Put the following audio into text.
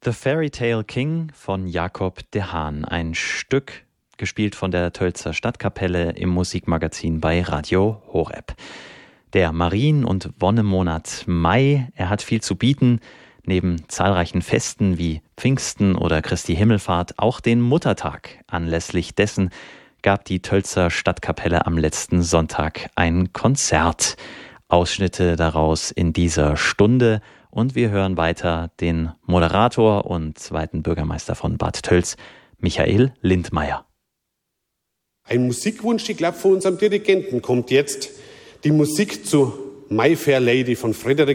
The Fairy Tale King von Jakob de Haan. Ein Stück, gespielt von der Tölzer Stadtkapelle im Musikmagazin bei Radio Horeb. Der Marien- und Wonnemonat Mai, er hat viel zu bieten. Neben zahlreichen Festen wie Pfingsten oder Christi Himmelfahrt auch den Muttertag. Anlässlich dessen gab die Tölzer Stadtkapelle am letzten Sonntag ein Konzert. Ausschnitte daraus in dieser Stunde. Und wir hören weiter den Moderator und zweiten Bürgermeister von Bad Tölz, Michael Lindmeier. Ein Musikwunsch, ich glaube, von unserem Dirigenten kommt jetzt die Musik zu My Fair Lady von Frédéric